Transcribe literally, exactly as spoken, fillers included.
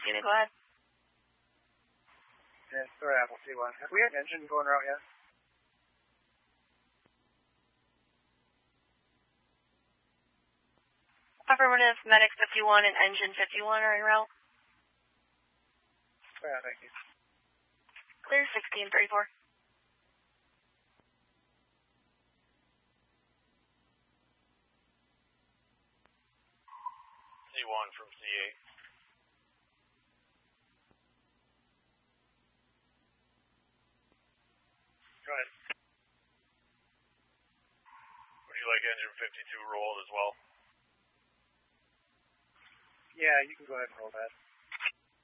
unit, go ahead. Yeah, sorry, Apple C one. Have we had an engine going route yet? Affirmative, Medic fifty-one and Engine fifty-one are en route. Yeah, thank you. Clear sixteen thirty-four. C one from C eight. Go ahead. Would you like engine fifty-two rolled as well? Yeah, you can go ahead and roll that.